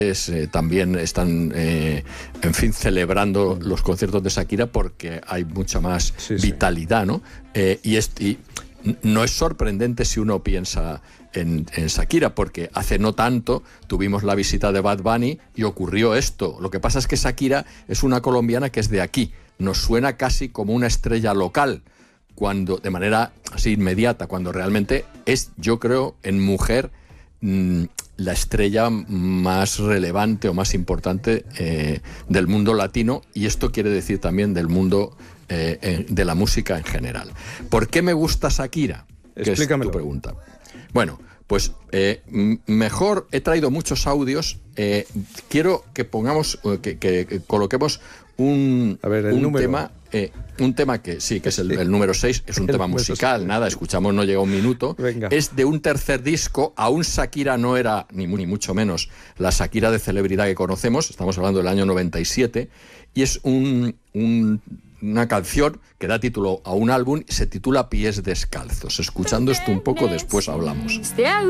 también están, en fin, celebrando los conciertos de Shakira porque hay mucha más vitalidad, ¿no? Y no es sorprendente si uno piensa en Shakira, porque hace no tanto tuvimos la visita de Bad Bunny y ocurrió esto. Lo que pasa es que Shakira es una colombiana que es de aquí. Nos suena casi como una estrella local, cuando de manera así inmediata, cuando realmente es, yo creo, en mujer, la estrella más relevante o más importante del mundo latino, y esto quiere decir también del mundo de la música en general. ¿Por qué me gusta Shakira? Explícamelo. Es tu pregunta. Bueno, pues mejor, he traído muchos audios. Quiero que pongamos, que coloquemos un tema que sí, que es el número 6, es un tema musical, nada, escuchamos, no llega un minuto. Venga. Es de un tercer disco. Aún Shakira no era, ni mucho menos, la Shakira de celebridad que conocemos, estamos hablando del año 97, y es una canción que da título a un álbum, se titula Pies Descalzos. Escuchando esto un poco, después hablamos.